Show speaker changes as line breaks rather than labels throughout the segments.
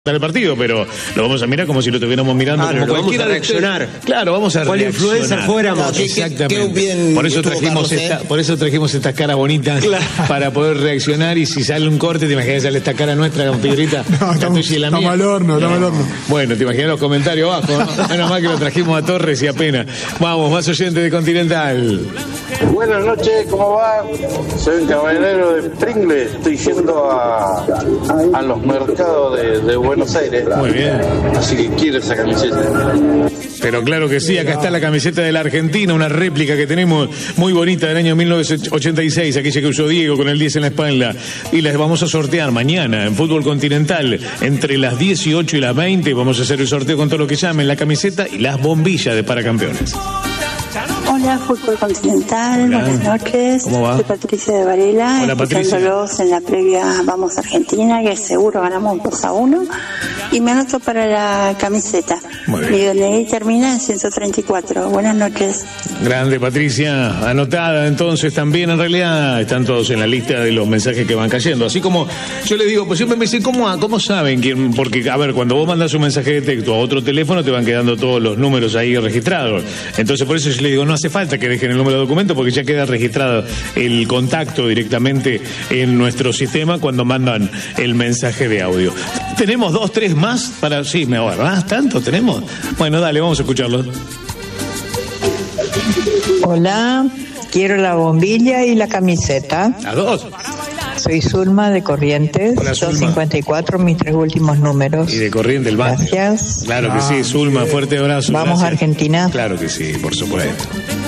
el partido, pero lo vamos a mirar como si lo estuviéramos mirando como cualquiera.
Vamos a reaccionar.
Claro, vamos a
reaccionar. ¿Cuál influencer fuéramos?
Exactamente. Por eso trajimos estas caras bonitas, claro, para poder reaccionar. Y si sale un corte, ¿te imaginas sale esta cara nuestra con figurita?
No, estamos al horno.
Bueno, te imaginas los comentarios abajo, ¿no? Menos mal que lo trajimos a Torres y apenas. Vamos, más oyentes de Continental.
Buenas noches, ¿cómo va? Soy un caballero de Pringles, estoy yendo a los mercados de Buenos Aires.
Muy bien.
Así que quiero esa camiseta.
Pero claro que sí, acá está la camiseta de la Argentina, una réplica que tenemos muy bonita del año 1986, aquella que usó Diego con el 10 en la espalda. Y las vamos a sortear mañana en Fútbol Continental, entre las 18 y las 20. Vamos a hacer el sorteo con todo lo que llamen, la camiseta y las bombillas de Paracampeones.
Hola, Fútbol Continental, hola. Buenas noches.
¿Cómo va?
Soy Patricia de Varela.
Hola, Patricia.
Escuchándolos en la previa Vamos Argentina, que seguro ganamos 2-1. Y me anoto para la camiseta.
Muy bien.
Mi DNI termina en 134. Buenas noches.
Grande, Patricia. Anotada entonces también. En realidad están todos en la lista de los mensajes que van cayendo. Así como yo les digo, pues siempre me dicen, ¿cómo saben quién? Porque, a ver, cuando vos mandás un mensaje de texto a otro teléfono, te van quedando todos los números ahí registrados. Entonces, por eso yo les digo, no hace falta que dejen el número de documento porque ya queda registrado el contacto directamente en nuestro sistema cuando mandan el mensaje de audio. Tenemos 2, 3 más para... Sí, me agarrás tanto, tenemos. Bueno, dale, vamos a escucharlo.
Hola, quiero la bombilla y la camiseta.
¿A dos?
Soy Zulma de Corrientes.
Hola, Zulma.
254, mis 3 últimos números.
Y de Corrientes, el bate.
Gracias.
Claro que sí, Zulma, fuerte abrazo.
Vamos
gracias.
a Argentina.
Claro que sí, por supuesto.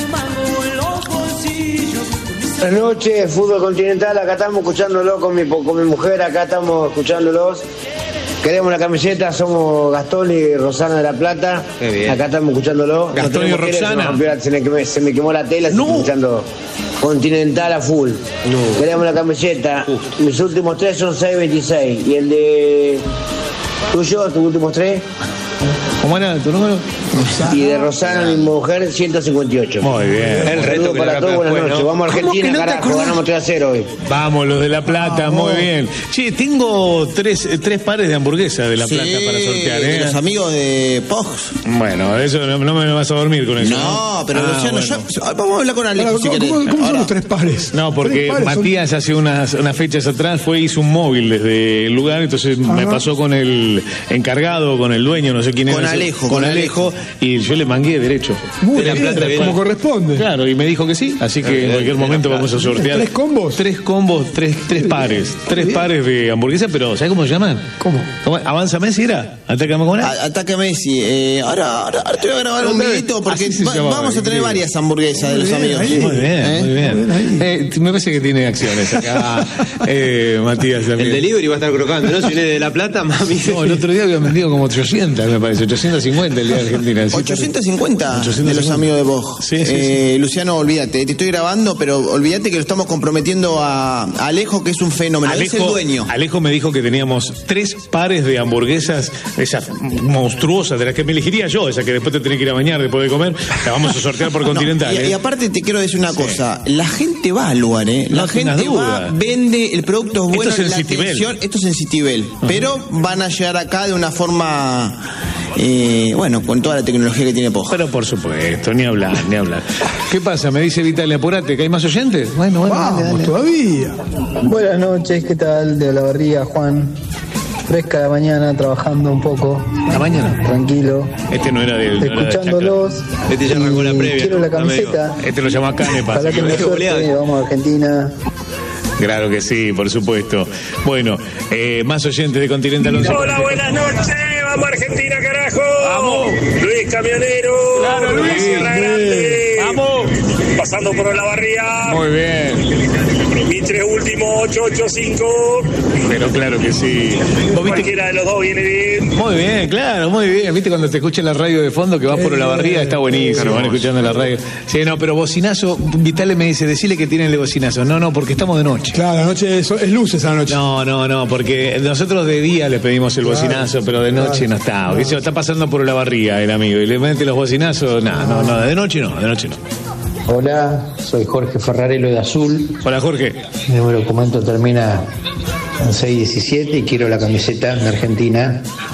Buenas noches, Fútbol Continental, acá estamos escuchándolo con mi mujer, acá estamos escuchándolos. Queremos la camiseta, somos Gastón y Rosana de La Plata. Acá estamos escuchándolo.
Gastón y Rosana.
Se me quemó la tela, estoy escuchando Continental a full. Queremos la camiseta. Mis últimos 3 son 626. Y el de tuyo, tus últimos 3.
¿Cómo era tu número?
Y de Rosana, mi mujer, 158.
Muy bien.
El reto que
para todos, buenas noches.
¿no?
Vamos a Argentina, carajo, ganamos 3-0 hoy.
Vamos, los de La Plata, muy bien. Che, tengo tres pares de hamburguesas de La Plata para sortear, ¿eh?
De los amigos de Pogs.
Bueno, eso no me vas a dormir con eso.
No, pero Luciano,
bueno.
vamos a hablar con Alejo si querés.
¿Cómo son los 3 pares?
No, porque Matías hace unas fechas atrás hizo un móvil desde el lugar, entonces me pasó con el encargado, con el dueño, no sé quién era. Con Alejo, y yo le mangué derecho.
Muy
de La
bien,
Plata,
como corresponde.
Claro, y me dijo que sí, así que en cualquier momento vamos a sortear.
¿3 combos?
3 combos, 3 pares. 3 pares de hamburguesas, pero ¿sabes cómo se llaman?
¿Cómo?
¿Avanza Messi era? ¿Atacame con él?
Ataca Messi. Ahora te voy a grabar un videito porque vamos a tener varias hamburguesas de los amigos.
Muy bien. Me parece que tiene acciones acá, Matías. También.
El delivery va a estar crocando, ¿no? Si viene de La Plata, mami.
No, el otro día habían vendido como 800, me parece. 850 el día de Argentina.
850 de los amigos de Vox.
Sí.
Luciano, olvídate, te estoy grabando, pero olvídate que lo estamos comprometiendo a Alejo, que es un fenómeno. Es el dueño.
Alejo me dijo que teníamos 3 pares de hamburguesas, esas monstruosas, de las que me elegiría yo, esa que después te tenés que ir a bañar después de comer. La vamos a sortear por Continental.
Y aparte te quiero decir una cosa, la gente va al lugar, La gente va, vende, el producto es bueno,
esto es
la
en
atención, esto es en Citibel, pero van a llegar acá de una forma... con toda la tecnología que tiene Poja.
Pero por supuesto, ni hablar. ¿Qué pasa? Me dice Vitalia, apurate, que hay más oyentes. Bueno,
vamos, dale. Todavía.
Buenas noches, ¿qué tal? De Olavarría, Juan. Fresca la mañana, trabajando un poco.
¿La mañana?
Tranquilo.
Este no era del...
Escuchándolos.
Este ya arrancó la previa.
Quiero la camiseta.
Este lo llama Canepa.
Ojalá que me suerte, vamos a Argentina.
Claro que sí, por supuesto. Bueno, más oyentes de Continental.
Hola, buenas noches. Vamos a Argentina, carajo.
Vamos.
Luis Camionero.
Claro, Luis.
Sierra Grande.
Vamos.
Pasando por Olavarría.
Muy bien.
Mi 3 últimos, 885.
Pero claro que sí.
Cualquiera de los dos viene bien.
Muy bien, claro, muy bien. ¿Viste cuando te escucha la radio de fondo que vas por Olavarría? Está buenísimo, van escuchando la radio. Sí, no, pero bocinazo, Vitale me dice, decile que tienen el bocinazo. No, porque estamos de noche.
Claro, la noche es luces a la noche.
No, porque nosotros de día le pedimos el bocinazo, pero de noche no está. Porque se está pasando por Olavarría el amigo y le mete los bocinazos. No, de noche no.
Hola, soy Jorge Ferrarelo de Azul.
Hola, Jorge.
Mi documento termina
Son 6:17 y quiero la camiseta de Argentina.